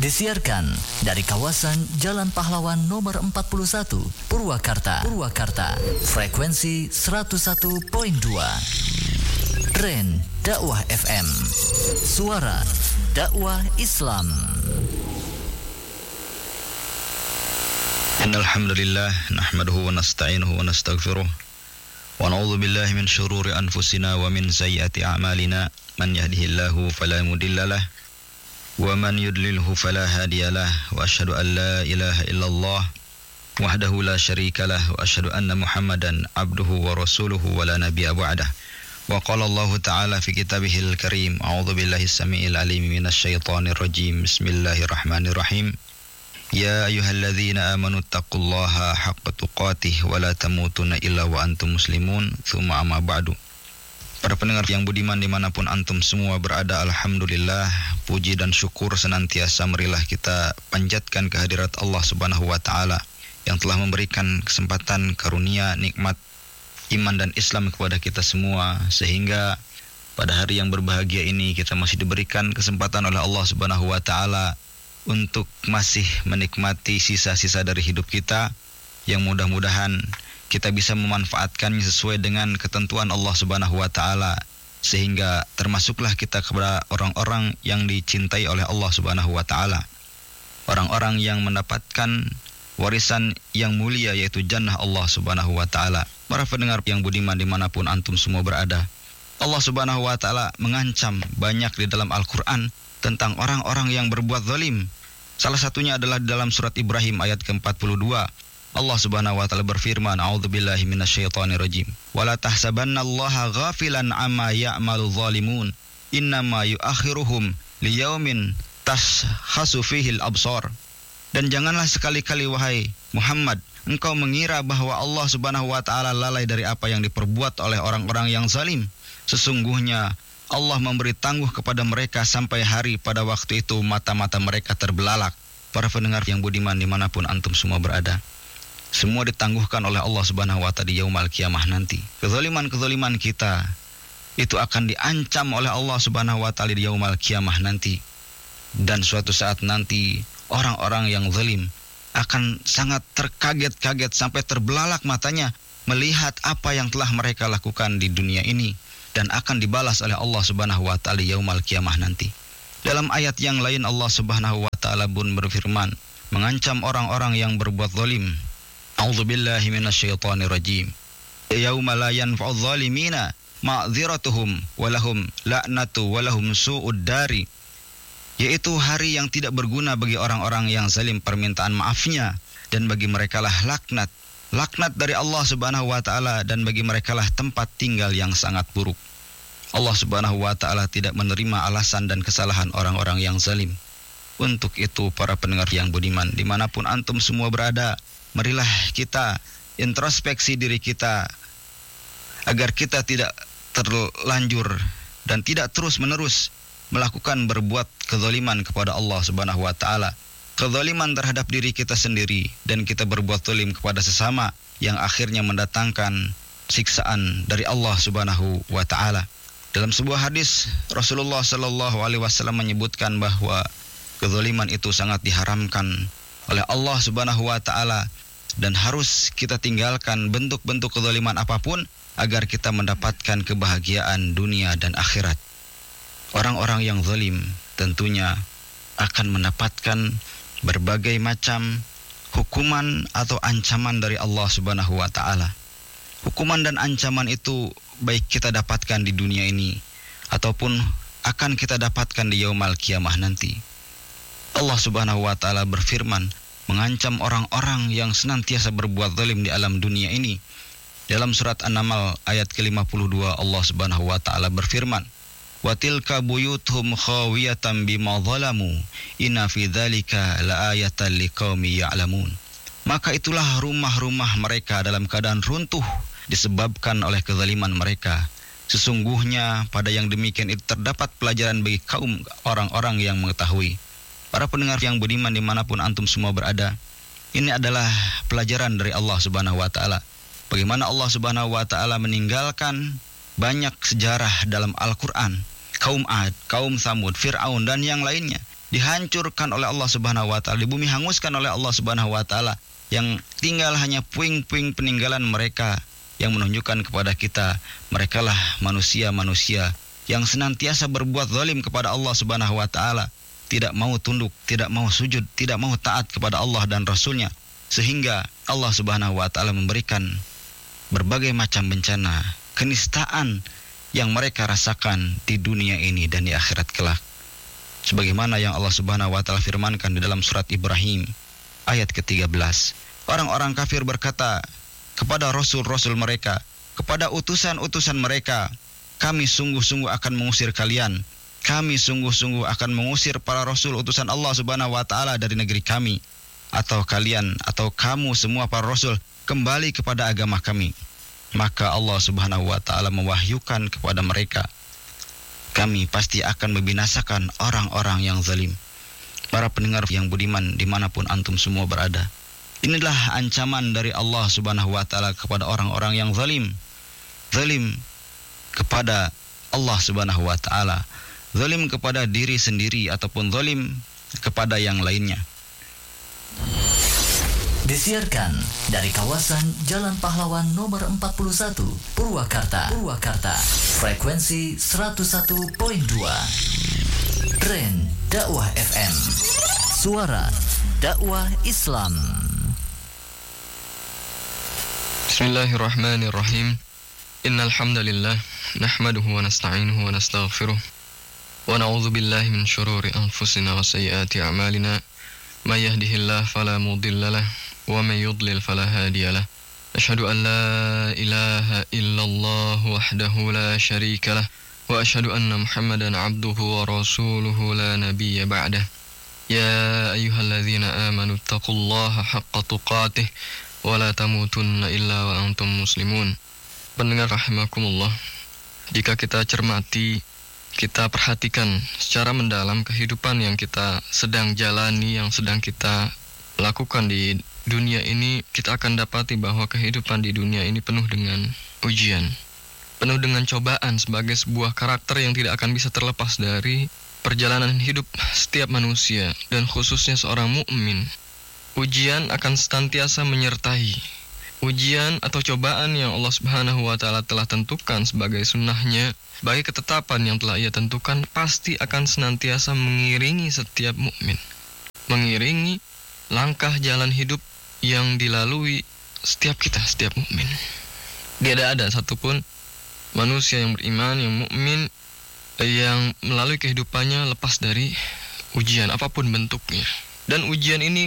Disiarkan dari kawasan Jalan Pahlawan nomor 41, Purwakarta. Frekuensi 101.2. Tren Dakwah FM. Suara dakwah Islam. Innal hamdalillah nahmaduhu wa nasta'inuhu wa nastaghfiruh wa na'udzu billahi min shururi anfusina wa min sayyiati a'malina. Man yahdihillahu fala mudhillalah wa man yudlilhu fala hadiyalah. Wa asyhadu an la ilaha illallah wahdahu la syarikalah wa asyhadu anna Muhammadan abduhu wa rasuluhu wa la nabiyya ba'dah. Wa qala Allah ta'ala fi kitabihil karim, a'udzu billahi samiil alim minasyaitonir rajim. Bismillahirrahmanirrahim. Ya ayyuhalladzina amanu taqullaha haqqa tuqatih wa la tamutunna illa wa antum muslimun. Tsumma amma ba'du. Para pendengar yang budiman dimanapun antum semua berada, alhamdulillah, puji dan syukur senantiasa marilah kita panjatkan kehadirat Allah Subhanahu wa ta'ala yang telah memberikan kesempatan, karunia, nikmat iman dan Islam kepada kita semua, sehingga pada hari yang berbahagia ini kita masih diberikan kesempatan oleh Allah Subhanahu wa ta'ala untuk masih menikmati sisa-sisa dari hidup kita yang mudah-mudahan kita bisa memanfaatkannya sesuai dengan ketentuan Allah Subhanahu wa ta'ala, sehingga termasuklah kita kepada orang-orang yang dicintai oleh Allah Subhanahu wa ta'ala, orang-orang yang mendapatkan warisan yang mulia, yaitu jannah Allah Subhanahu wa ta'ala. Para pendengar yang budiman dimanapun antum semua berada, Allah Subhanahu wa ta'ala mengancam banyak di dalam Al-Quran tentang orang-orang yang berbuat zalim. Salah satunya adalah di dalam surat Ibrahim ayat ke-42. Allah Subhanahu wa ta'ala berfirman, a'udzubillahi minasyaitonir rajim. Wala tahsabannallaha ghafilan amma ya'malu zalimun. Innama yu'akhiruhum liyaumin tashkhasu fihil absar. Dan janganlah sekali-kali wahai Muhammad, engkau mengira bahwa Allah Subhanahu wa ta'ala lalai dari apa yang diperbuat oleh orang-orang yang zalim. Sesungguhnya Allah memberi tangguh kepada mereka sampai hari pada waktu itu mata-mata mereka terbelalak. Para pendengar yang budiman dimanapun antum semua berada, semua ditangguhkan oleh Allah Subhanahu wa ta'ala di yaumul qiyamah nanti. Kezaliman-kezaliman kita itu akan diancam oleh Allah Subhanahu wa ta'ala di yaumul qiyamah nanti. Dan suatu saat nanti orang-orang yang zalim akan sangat terkaget-kaget sampai terbelalak matanya melihat apa yang telah mereka lakukan di dunia ini, dan akan dibalas oleh Allah Subhanahu wa ta'ala di yaumul qiyamah nanti. Dalam ayat yang lain Allah Subhanahu wa ta'ala pun berfirman mengancam orang-orang yang berbuat zalim. A'udzubillahi minasyaitonir rajim. Yauma la yanfa'udz zalimina ma'dziratuhum walahum la'natu walahum su'ud dari. Yaitu hari yang tidak berguna bagi orang-orang yang zalim permintaan maafnya, dan bagi merekalah laknat dari Allah Subhanahu wa ta'ala, dan bagi merekalah tempat tinggal yang sangat buruk. Allah Subhanahu wa ta'ala tidak menerima alasan dan kesalahan orang-orang yang zalim. Untuk itu para pendengar yang budiman dimanapun antum semua berada, marilah kita introspeksi diri kita agar kita tidak terlanjur dan tidak terus-menerus melakukan berbuat kezaliman kepada Allah Subhanahu wa ta'ala. Kezaliman terhadap diri kita sendiri, dan kita berbuat zalim kepada sesama yang akhirnya mendatangkan siksaan dari Allah Subhanahu wa ta'ala. Dalam sebuah hadis Rasulullah sallallahu alaihi wasallam menyebutkan bahwa kezaliman itu sangat diharamkan oleh Allah Subhanahu wa ta'ala, dan harus kita tinggalkan bentuk-bentuk kezaliman apapun agar kita mendapatkan kebahagiaan dunia dan akhirat. Orang-orang yang zalim tentunya akan mendapatkan berbagai macam hukuman atau ancaman dari Allah Subhanahu wa ta'ala. Hukuman dan ancaman itu baik kita dapatkan di dunia ini ataupun akan kita dapatkan di yaumul qiyamah nanti. Allah Subhanahu wa ta'ala berfirman mengancam orang-orang yang senantiasa berbuat zalim di alam dunia ini. Dalam surat An-Naml ayat ke-52 Allah Subhanahu wa ta'ala berfirman, wa tilka buyuthum khawiyatan bima zalamu inna fi dzalika laayatan liqaumi ya'lamun. Maka itulah rumah-rumah mereka dalam keadaan runtuh disebabkan oleh kezaliman mereka. Sesungguhnya pada yang demikian itu terdapat pelajaran bagi kaum orang-orang yang mengetahui. Para pendengar yang budiman dimanapun antum semua berada, ini adalah pelajaran dari Allah Subhanahu wa ta'ala. Bagaimana Allah Subhanahu wa ta'ala meninggalkan banyak sejarah dalam Al-Quran. Kaum Ad, kaum Samud, Fir'aun dan yang lainnya dihancurkan oleh Allah Subhanahu wa taala, di bumi hanguskan oleh Allah Subhanahu wa taala. Yang tinggal hanya puing-puing peninggalan mereka yang menunjukkan kepada kita merekalah manusia-manusia yang senantiasa berbuat zalim kepada Allah Subhanahu wa taala, tidak mau tunduk, tidak mau sujud, tidak mau taat kepada Allah dan Rasul-Nya, sehingga Allah Subhanahu wa taala memberikan berbagai macam bencana, kenistaan yang mereka rasakan di dunia ini dan di akhirat kelak. Sebagaimana yang Allah Subhanahu wa taala firmankan di dalam surat Ibrahim ayat ke-13. Orang-orang kafir berkata kepada rasul-rasul mereka, kepada utusan-utusan mereka, kami sungguh-sungguh akan mengusir kalian. Kami sungguh-sungguh akan mengusir para rasul utusan Allah Subhanahu wa taala dari negeri kami. Atau kalian atau kamu semua para rasul kembali kepada agama kami. Maka Allah Subhanahu wa taala mewahyukan kepada mereka, kami pasti akan membinasakan orang-orang yang zalim. Para pendengar yang budiman dimanapun antum semua berada, inilah ancaman dari Allah Subhanahu wa taala kepada orang-orang yang zalim. Zalim kepada Allah Subhanahu wa taala, zalim kepada diri sendiri ataupun zalim kepada yang lainnya. Disiarkan dari kawasan Jalan Pahlawan nomor 41, Purwakarta. Frekuensi 101.2. Tren Dakwah FM. Suara dakwah Islam. Bismillahirrahmanirrahim. Innal hamdalillah nahmaduhu wa nasta'inuhu wa nastaghfiruh wa na'udzu billahi min shururi anfusina wa sayyiati a'malina. May yahdihillahu fala mudhillalah wa may yudlil fala hadiyalah. Asyhadu an la ilaha illallah wahdahu la syarikalah wa asyhadu anna Muhammadan 'abduhu wa rasuluhu la nabiyya ba'dah. Ya ayyuhalladzina amanu taqullaha haqqa tuqatih wa la tamutunna illa wa antum muslimun. Pendengar rahimakumullah, jika kita cermati, kita perhatikan secara mendalam kehidupan yang kita sedang jalani, yang sedang kita lakukan di dunia ini, kita akan dapati bahwa kehidupan di dunia ini penuh dengan ujian, penuh dengan cobaan sebagai sebuah karakter yang tidak akan bisa terlepas dari perjalanan hidup setiap manusia dan khususnya seorang mukmin. Ujian akan senantiasa menyertai. Ujian atau cobaan yang Allah Subhanahu wa taala telah tentukan sebagai sunnahnya, sebagai ketetapan yang telah Ia tentukan, pasti akan senantiasa mengiringi setiap mukmin, mengiringi langkah jalan hidup yang dilalui setiap kita, setiap mukmin. Tidak ada satupun manusia yang beriman, yang mukmin, yang melalui kehidupannya lepas dari ujian apapun bentuknya. Dan ujian ini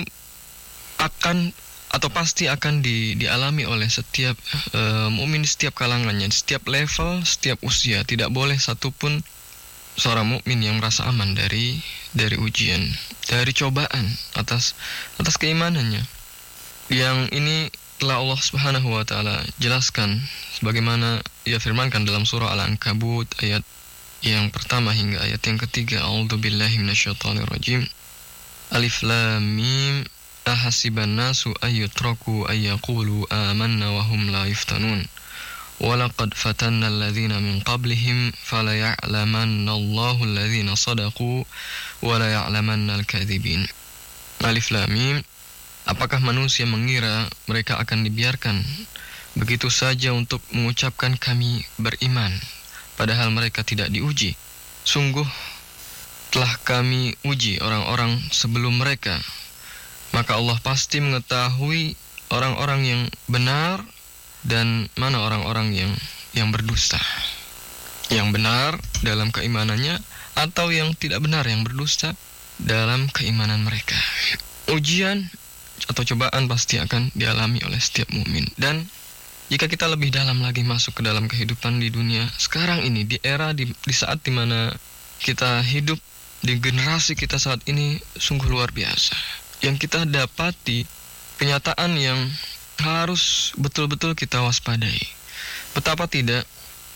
akan atau pasti akan dialami oleh setiap mukmin di setiap kalangannya, di setiap level, setiap usia. Tidak boleh satupun seorang mukmin yang merasa aman dari ujian, dari cobaan atas keimanannya. Yang ini telah Allah Subhanahu wa taala jelaskan sebagaimana Ia firmankan dalam surah Al-Ankabut ayat yang pertama hingga ayat yang ketiga. A'udzubillahi minasyaitonirrajim. Alif lam mim. Ahasiban nasu ayyutraku ayyaqulu amanna wa hum la yuftanun. Walaqad fatanna alladhina min qablihim falaya'lamanna Allahu alladhina sadaqu wa la ya'lamanna al-kadhibin. Alif lam mim. Apakah manusia mengira mereka akan dibiarkan begitu saja untuk mengucapkan kami beriman, padahal mereka tidak diuji? Sungguh telah kami uji orang-orang sebelum mereka, maka Allah pasti mengetahui orang-orang yang benar dan mana orang-orang yang berdusta, yang benar dalam keimanannya atau yang tidak benar, yang berdusta dalam keimanan mereka. Ujian atau cobaan pasti akan dialami oleh setiap mukmin. Dan jika kita lebih dalam lagi masuk ke dalam kehidupan di dunia sekarang ini, di era di saat dimana kita hidup, di generasi kita saat ini, sungguh luar biasa yang kita dapati, kenyataan yang harus betul-betul kita waspadai. Betapa tidak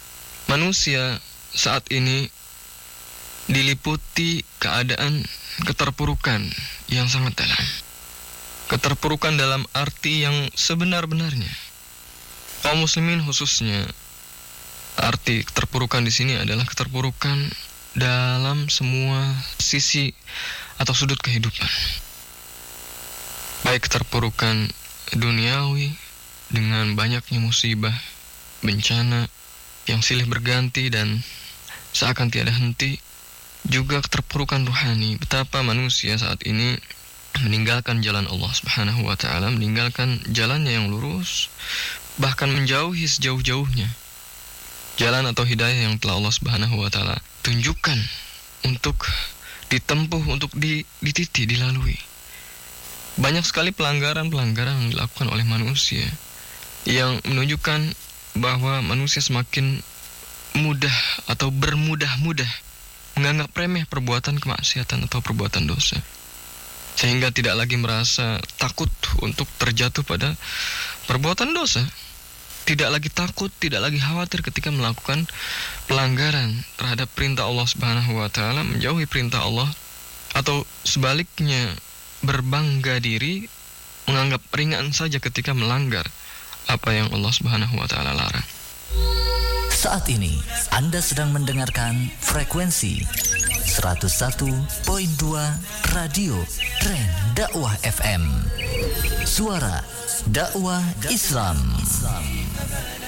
manusia saat ini diliputi keadaan keterpurukan yang sangat dalam. Keterpurukan dalam arti yang sebenar-benarnya. Kaum muslimin khususnya, arti keterpurukan di sini adalah keterpurukan dalam semua sisi atau sudut kehidupan. Baik keterpurukan duniawi dengan banyaknya musibah, bencana yang silih berganti dan seakan tiada henti, juga keterpurukan rohani, betapa manusia saat ini meninggalkan jalan Allah Subhanahu wa ta'ala, meninggalkan jalannya yang lurus, bahkan menjauhi sejauh-jauhnya jalan atau hidayah yang telah Allah Subhanahu wa ta'ala tunjukkan untuk ditempuh, untuk dititi, dilalui. Banyak sekali pelanggaran-pelanggaran yang dilakukan oleh manusia yang menunjukkan bahwa manusia semakin mudah atau bermudah-mudah menganggap remeh perbuatan kemaksiatan atau perbuatan dosa, sehingga tidak lagi merasa takut untuk terjatuh pada perbuatan dosa, tidak lagi takut, tidak lagi khawatir ketika melakukan pelanggaran terhadap perintah Allah Subhanahu wa ta'ala, menjauhi perintah Allah, atau sebaliknya berbangga diri, menganggap ringan saja ketika melanggar apa yang Allah Subhanahu wa ta'ala larang. Saat ini Anda sedang mendengarkan frekuensi 101.2 Radio Tren Dakwah FM. Suara Dakwah Islam.